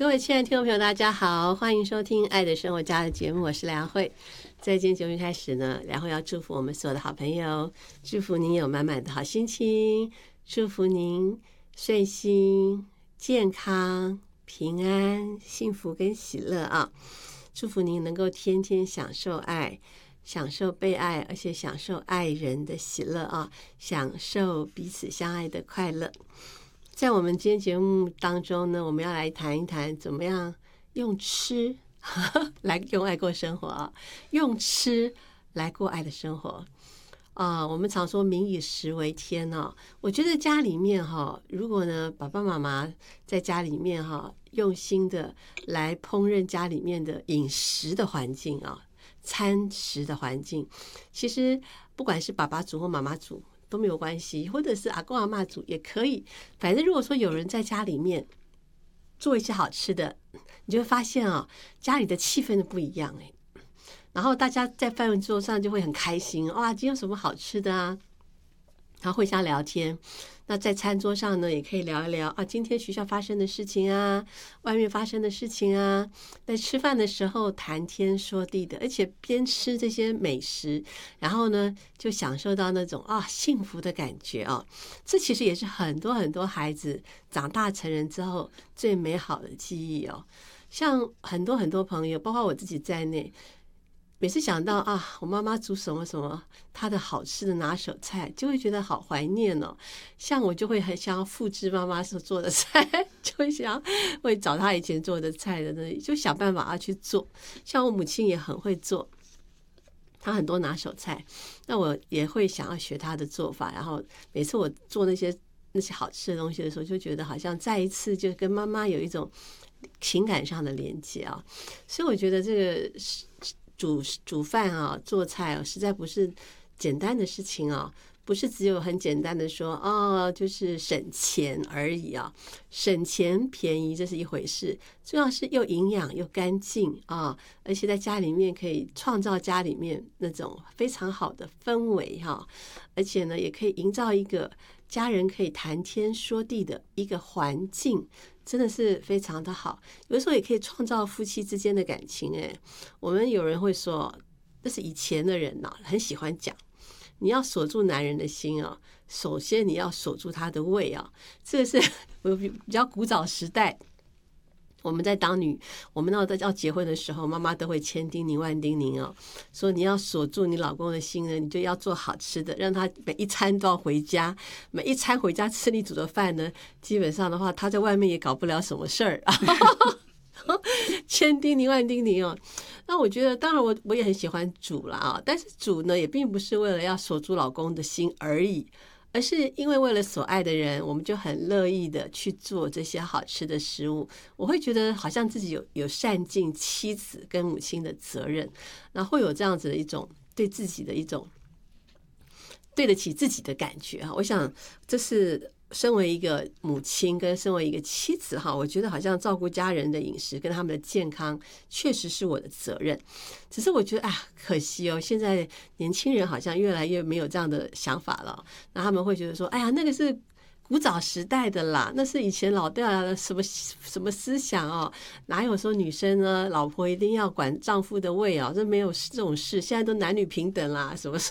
各位亲爱的听众朋友，大家好，欢迎收听《爱的生活家》的节目，我是梁慧。在今天节目开始呢，梁慧要祝福我们所有的好朋友，祝福您有满满的好心情，祝福您顺心、健康、平安、幸福跟喜乐啊！祝福您能够天天享受爱，享受被爱，而且享受爱人的喜乐啊，享受彼此相爱的快乐。在我们今天节目当中呢，我们要来谈一谈怎么样用吃来用爱过生活啊，用吃来过爱的生活啊。我们常说民以食为天哦，我觉得家里面哈，如果呢爸爸妈妈在家里面哈，用心的来烹饪家里面的饮食的环境啊，餐食的环境，其实不管是爸爸煮或妈妈煮都没有关系，或者是阿公阿嬷煮也可以。反正如果说有人在家里面做一些好吃的，你就会发现啊，家里的气氛不一样哎。然后大家在饭桌上就会很开心，哇，今天有什么好吃的啊？然后互相聊天。那在餐桌上呢，也可以聊一聊啊，今天学校发生的事情啊，外面发生的事情啊。在吃饭的时候谈天说地的，而且边吃这些美食，然后呢，就享受到那种幸福的感觉啊。这其实也是很多很多孩子长大成人之后最美好的记忆哦。像很多很多朋友，包括我自己在内，每次想到我妈妈煮什么什么她的好吃的拿手菜，就会觉得好怀念哦。像我就会很想要复制妈妈所做的菜，就会找她以前做的菜的那，就想办法要去做。像我母亲也很会做，她很多拿手菜，那我也会想要学她的做法。然后每次我做那些好吃的东西的时候，就觉得好像再一次就跟妈妈有一种情感上的连接啊。所以我觉得这个煮饭啊，做菜啊，实在不是简单的事情啊，不是只有很简单的说就是省钱而已啊，省钱便宜这是一回事，重要是又营养又干净啊，而且在家里面可以创造家里面那种非常好的氛围哈，而且呢，也可以营造一个家人可以谈天说地的一个环境。真的是非常的好，有的时候也可以创造夫妻之间的感情。我们有人会说，这是以前的人很喜欢讲，你要锁住男人的心啊，首先你要锁住他的胃啊，这个是比较古早时代。我们那要结婚的时候，妈妈都会千叮咛万叮咛哦，说你要锁住你老公的心呢，你就要做好吃的，让他每一餐都要回家，每一餐回家吃你煮的饭呢，基本上的话，他在外面也搞不了什么事儿。千叮咛万叮咛哦，那我觉得当然我也很喜欢煮啦啊，但是煮呢也并不是为了要锁住老公的心而已，而是因为为了所爱的人，我们就很乐意的去做这些好吃的食物。我会觉得好像自己有善尽妻子跟母亲的责任，然后会有这样子的一种对自己的一种对得起自己的感觉啊。我想这是身为一个母亲跟身为一个妻子哈，我觉得好像照顾家人的饮食跟他们的健康确实是我的责任。只是我觉得可惜哦，现在年轻人好像越来越没有这样的想法了。那他们会觉得说，那个是古早时代的啦，那是以前老掉的什么思想哦，哪有说女生呢，老婆一定要管丈夫的胃哦，这没有这种事，现在都男女平等啦，什么